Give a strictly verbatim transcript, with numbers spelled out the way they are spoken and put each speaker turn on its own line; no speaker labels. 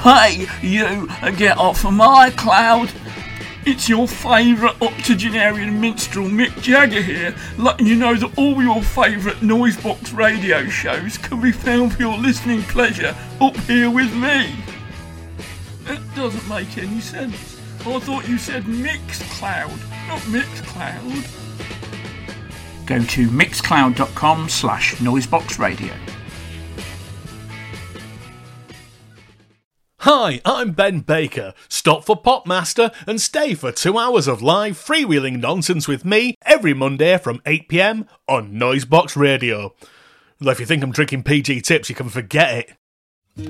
Hey, you, get off of my cloud. It's your favourite octogenarian minstrel Mick Jagger here, letting you know that all your favourite Noisebox radio shows can be found for your listening pleasure up here with me. That doesn't make any sense. I thought you said Mixcloud, not Mixcloud.
Go to mixcloud.com slash noiseboxradio.
Hi, I'm Ben Baker. Stop for Popmaster and stay for two hours of live freewheeling nonsense with me every Monday from eight p m on Noisebox Radio. Well, if you think I'm drinking P G tips, you can forget it.